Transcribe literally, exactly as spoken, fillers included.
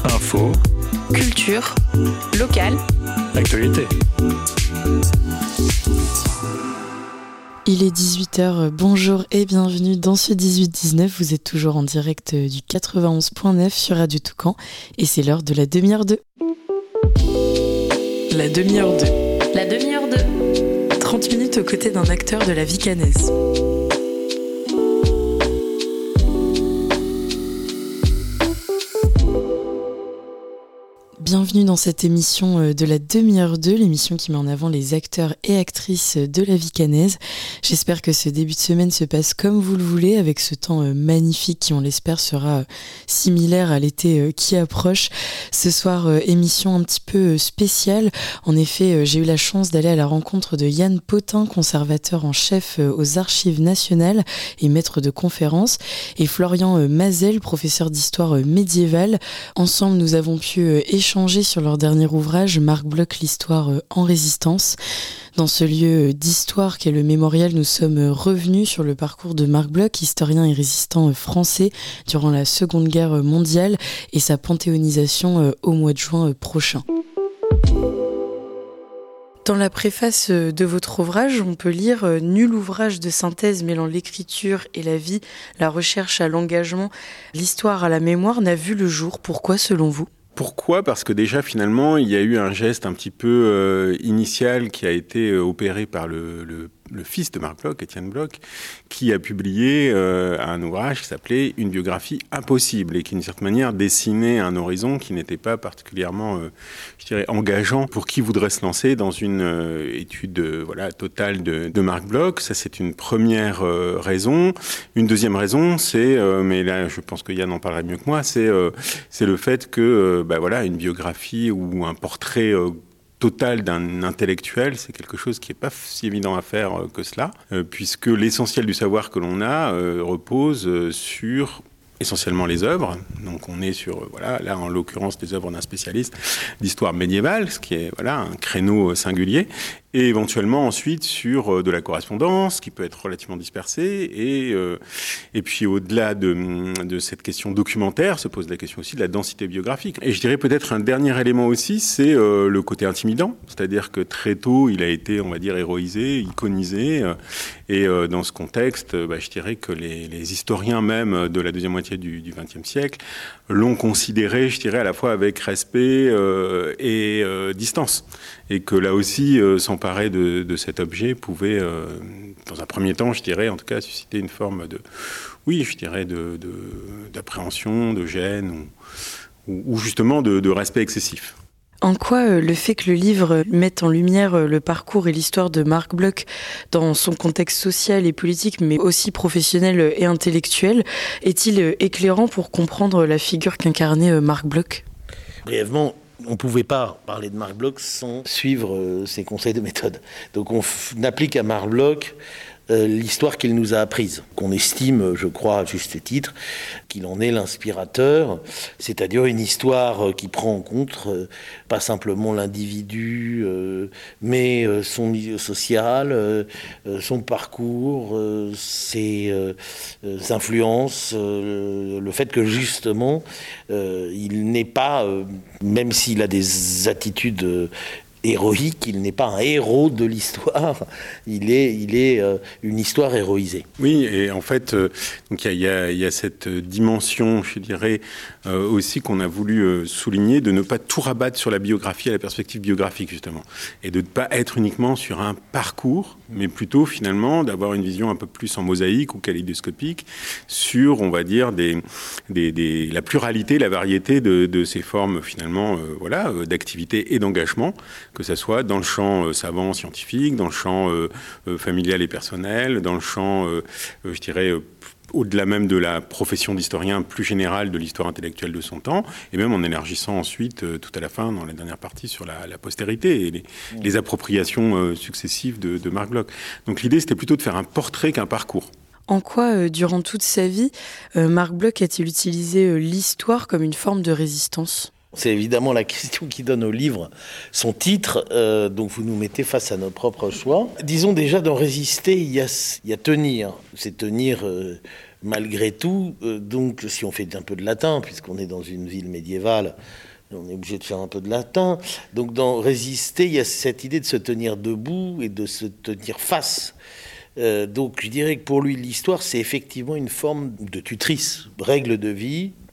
Info, culture, locale, actualité. Il est dix-huit heures, bonjour et bienvenue dans ce dix-huit dix-neuf. Vous êtes toujours en direct du quatre-vingt-onze point neuf sur Radio Toucan et c'est l'heure de la demi-heure deux. La demi-heure deux. La demi-heure deux. trente minutes aux côtés d'un acteur de la vie caennaise. Bienvenue dans cette émission de la demi-heure deux, l'émission qui met en avant les acteurs et actrices de la vie caennaise. J'espère que ce début de semaine se passe comme vous le voulez, avec ce temps magnifique qui, on l'espère, sera similaire à l'été qui approche. Ce soir, émission un petit peu spéciale. En effet, j'ai eu la chance d'aller à la rencontre de Yann Potin, conservateur en chef aux Archives nationales et maître de conférences, et Florian Mazel, professeur d'histoire médiévale. Ensemble, nous avons pu échanger sur leur dernier ouvrage, Marc Bloch, l'histoire en résistance. Dans ce lieu d'histoire qu'est le mémorial, nous sommes revenus sur le parcours de Marc Bloch, historien et résistant français durant la Seconde Guerre mondiale et sa panthéonisation au mois de juin prochain. Dans la préface de votre ouvrage, on peut lire « Nul ouvrage de synthèse mêlant l'écriture et la vie, la recherche à l'engagement, l'histoire à la mémoire n'a vu le jour. Pourquoi selon vous ?» Pourquoi ? Parce que déjà, finalement, il y a eu un geste un petit peu euh, initial qui a été euh, opéré par le, le, le fils de Marc Bloch, Étienne Bloch, qui a publié euh, un ouvrage qui s'appelait « Une biographie impossible » et qui, d'une certaine manière, dessinait un horizon qui n'était pas particulièrement, euh, je dirais, engageant pour qui voudrait se lancer dans une euh, étude euh, voilà, totale de, de Marc Bloch. Ça, c'est une première euh, raison. Une deuxième raison, c'est, euh, mais là, je pense que Yann en parlerait mieux que moi, c'est, euh, c'est le fait que euh, bah, voilà, une biographie ou un portrait euh, total d'un intellectuel, c'est quelque chose qui n'est pas si évident à faire euh, que cela, euh, puisque l'essentiel du savoir que l'on a euh, repose euh, sur essentiellement les œuvres. Donc on est sur, euh, voilà, là en l'occurrence des œuvres d'un spécialiste d'histoire médiévale, ce qui est voilà, un créneau singulier, et éventuellement ensuite sur euh, de la correspondance qui peut être relativement dispersée, et, euh, et puis au-delà de, de cette question documentaire se pose la question aussi de la densité biographique. Et je dirais peut-être un dernier élément aussi, c'est euh, le côté intimidant, c'est-à-dire que très tôt il a été, on va dire, héroïsé, iconisé, euh, et euh, dans ce contexte, euh, bah, je dirais que les, les historiens même de la deuxième moitié du vingtième siècle l'ont considéré, je dirais, à la fois avec respect euh, et euh, distance, et que là aussi euh, s'emparer de, de cet objet pouvait, euh, dans un premier temps, je dirais, en tout cas, susciter une forme de, oui, je dirais, de, de, d'appréhension, de gêne, ou, ou, ou justement de, de respect excessif. En quoi euh, le fait que le livre mette en lumière euh, le parcours et l'histoire de Marc Bloch dans son contexte social et politique, mais aussi professionnel et intellectuel, est-il euh, éclairant pour comprendre la figure qu'incarnait euh, Marc Bloch ? Brièvement, on ne pouvait pas parler de Marc Bloch sans suivre euh, ses conseils de méthode. Donc on, f- on applique à Marc Bloch euh, l'histoire qu'il nous a apprise, qu'on estime, je crois, à juste titre, qu'il en est l'inspirateur, c'est-à-dire une histoire euh, qui prend en compte euh, pas simplement l'individu, euh, mais euh, son milieu social, euh, euh, son parcours, euh, ses euh, euh, influences, euh, le fait que justement, euh, il n'est pas, euh, même s'il a des attitudes euh, héroïque, il n'est pas un héros de l'histoire, il est, il est euh, une histoire héroïsée. Oui, et en fait, euh, donc il y a, y a cette dimension, je dirais, euh, aussi qu'on a voulu euh, souligner, de ne pas tout rabattre sur la biographie, à la perspective biographique, justement, et de ne pas être uniquement sur un parcours, mais plutôt, finalement, d'avoir une vision un peu plus en mosaïque ou kaléidoscopique sur, on va dire, des, des, des, la pluralité, la variété de, de ces formes, finalement, euh, voilà, euh, d'activité et d'engagement, que ce soit dans le champ euh, savant, scientifique, dans le champ euh, euh, familial et personnel, dans le champ, euh, euh, je dirais, euh, au-delà même de la profession d'historien plus générale de l'histoire intellectuelle de son temps, et même en élargissant ensuite, euh, tout à la fin, dans la dernière partie, sur la, la postérité et les, mmh. les appropriations euh, successives de, de Marc Bloch. Donc l'idée, c'était plutôt de faire un portrait qu'un parcours. En quoi, euh, durant toute sa vie, euh, Marc Bloch a-t-il utilisé euh, l'histoire comme une forme de résistance ? C'est évidemment la question qui donne au livre son titre, euh, donc vous nous mettez face à nos propres choix. Disons déjà, dans résister, il y a, il y a tenir. C'est tenir euh, malgré tout, euh, donc si on fait un peu de latin, puisqu'on est dans une ville médiévale, on est obligé de faire un peu de latin. Donc dans résister, il y a cette idée de se tenir debout et de se tenir face. Euh, donc je dirais que pour lui, l'histoire, c'est effectivement une forme de tutrice, règle de vie,